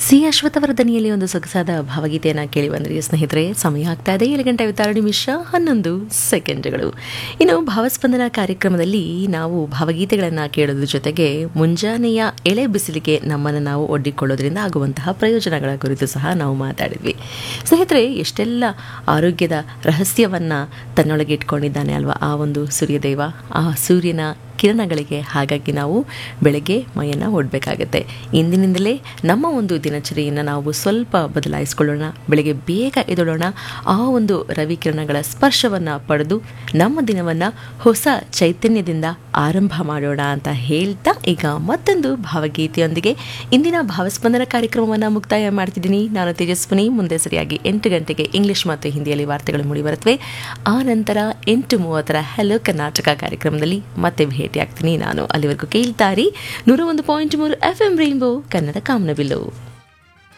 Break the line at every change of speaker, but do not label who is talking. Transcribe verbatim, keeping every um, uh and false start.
C ಅಶ್ವತ್ಥವರ್ಧನಿಯಲ್ಲಿ ಒಂದು ಸೊಗಸಾದ ಭಾವಗೀತೆಯನ್ನು ಕೇಳಿ ಬಂದ್ರಿ ಸ್ನೇಹಿತರೆ. ಸಮಯ ಆಗ್ತಾ ಇದೆ ಏಳು ಗಂಟೆ ಐವತ್ತಾರು ನಿಮಿಷ ಹನ್ನೊಂದು ಸೆಕೆಂಡ್ಗಳು. ಇನ್ನು ಭಾವಸ್ಪಂದನ ಕಾರ್ಯಕ್ರಮದಲ್ಲಿ ನಾವು ಭಾವಗೀತೆಗಳನ್ನು ಕೇಳೋದ್ರ ಜೊತೆಗೆ ಮುಂಜಾನೆಯ ಎಳೆ ಬಿಸಿಲಿಗೆ ನಮ್ಮನ್ನು ನಾವು ಒಡ್ಡಿಕೊಳ್ಳೋದ್ರಿಂದ ಆಗುವಂತಹ ಪ್ರಯೋಜನಗಳ ಕುರಿತು ಸಹ ನಾವು ಮಾತಾಡಿದ್ವಿ. ಸ್ನೇಹಿತರೆ, ಎಷ್ಟೆಲ್ಲ ಆರೋಗ್ಯದ ರಹಸ್ಯವನ್ನು ತನ್ನೊಳಗೆ ಇಟ್ಕೊಂಡಿದ್ದಾನೆ ಅಲ್ವಾ ಆ ಒಂದು ಸೂರ್ಯದೇವ, ಆ ಸೂರ್ಯನ ಕಿರಣಗಳಿಗೆ. ಹಾಗಾಗಿ ನಾವು ಬೆಳಗ್ಗೆ ಮೈಯನ್ನು ಒಡ್ಡಬೇಕಾಗತ್ತೆ. ಇಂದಿನಿಂದಲೇ ನಮ್ಮ ಒಂದು ದಿನಚರಿಯನ್ನು ನಾವು ಸ್ವಲ್ಪ ಬದಲಾಯಿಸ್ಕೊಳ್ಳೋಣ. ಬೆಳಗ್ಗೆ ಬೇಗ ಎದ್ದೇಳೋಣ. ಆ ಒಂದು ರವಿಕಿರಣಗಳ ಸ್ಪರ್ಶವನ್ನು ಪಡೆದು ನಮ್ಮ ದಿನವನ್ನು ಹೊಸ ಚೈತನ್ಯದಿಂದ ಆರಂಭ ಮಾಡೋಣ ಅಂತ ಹೇಳ್ತಾ ಈಗ ಮತ್ತೊಂದು ಭಾವಗೀತೆಯೊಂದಿಗೆ ಇಂದಿನ ಭಾವಸ್ಪಂದನ ಕಾರ್ಯಕ್ರಮವನ್ನು ಮುಕ್ತಾಯ ಮಾಡ್ತಿದ್ದೀನಿ. ನಾನು ತೇಜಸ್ವಿನಿ. ಮುಂದೆ ಸರಿಯಾಗಿ ಎಂಟು ಗಂಟೆಗೆ ಇಂಗ್ಲಿಷ್ ಮತ್ತು ಹಿಂದಿಯಲ್ಲಿ ವಾರ್ತೆಗಳು ಮೂಡಿಬರುತ್ತವೆ. ಆ ನಂತರ ಎಂಟು ಮೂವತ್ತರ ಹೆಲೋ ಕರ್ನಾಟಕ ಕಾರ್ಯಕ್ರಮದಲ್ಲಿ ಮತ್ತೆ ಭೇಟಿ ಆಗ್ತೀನಿ ನಾನು. ಅಲ್ಲಿವರೆಗೂ ಕೇಳ್ತಾರಿ ನೂರ ಒಂದು ಪಾಯಿಂಟ್ ಮೂರು ಎಫ್ ಎಂ ರೈನ್ಬೋ ಕನ್ನಡ ಕಾಮನಬಿಲ್ಲು.